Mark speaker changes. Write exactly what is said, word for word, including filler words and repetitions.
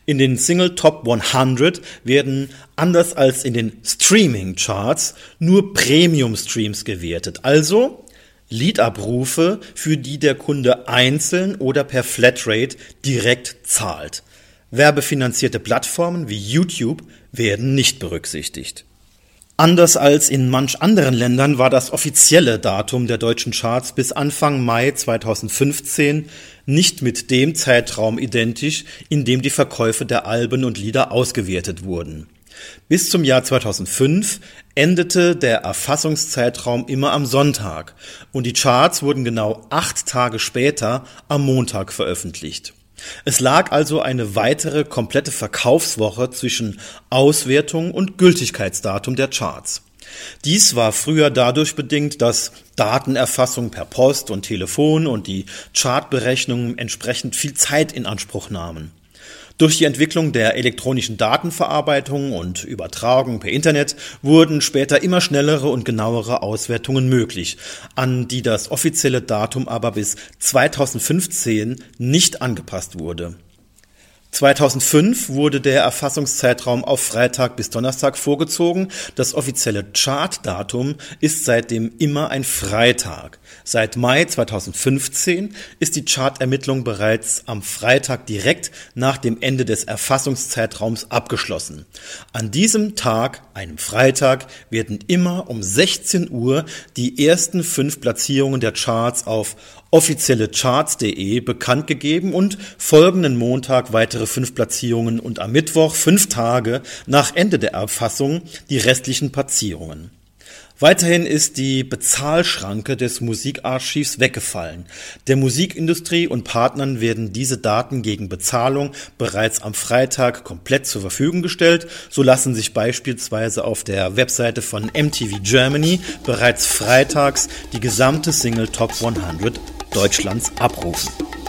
Speaker 1: In den Single Top hundert werden, anders als in den Streaming-Charts, nur Premium-Streams gewertet, also Liedabrufe, für die der Kunde einzeln oder per Flatrate direkt zahlt. Werbefinanzierte Plattformen wie YouTube werden nicht berücksichtigt. Anders als in manch anderen Ländern war das offizielle Datum der deutschen Charts bis Anfang Mai zweitausendfünfzehn nicht mit dem Zeitraum identisch, in dem die Verkäufe der Alben und Lieder ausgewertet wurden. Bis zum Jahr zweitausendfünf endete der Erfassungszeitraum immer am Sonntag und die Charts wurden genau acht Tage später am Montag veröffentlicht. Es lag also eine weitere komplette Verkaufswoche zwischen Auswertung und Gültigkeitsdatum der Charts. Dies war früher dadurch bedingt, dass Datenerfassung per Post und Telefon und die Chartberechnungen entsprechend viel Zeit in Anspruch nahmen. Durch die Entwicklung der elektronischen Datenverarbeitung und Übertragung per Internet wurden später immer schnellere und genauere Auswertungen möglich, an die das offizielle Datum aber bis zweitausendfünfzehn nicht angepasst wurde. zweitausendfünf wurde der Erfassungszeitraum auf Freitag bis Donnerstag vorgezogen. Das offizielle Chartdatum ist seitdem immer ein Freitag. Seit Mai zweitausendfünfzehn ist die Chartermittlung bereits am Freitag direkt nach dem Ende des Erfassungszeitraums abgeschlossen. An diesem Tag, einem Freitag, werden immer um sechzehn Uhr die ersten fünf Platzierungen der Charts auf offizielle charts punkt de bekannt gegeben und folgenden Montag weitere fünf Platzierungen und am Mittwoch, fünf Tage nach Ende der Erfassung, die restlichen Platzierungen. Weiterhin ist die Bezahlschranke des Musikarchivs weggefallen. Der Musikindustrie und Partnern werden diese Daten gegen Bezahlung bereits am Freitag komplett zur Verfügung gestellt. So lassen sich beispielsweise auf der Webseite von M T V Germany bereits freitags die gesamte Single Top hundert Deutschlands abrufen.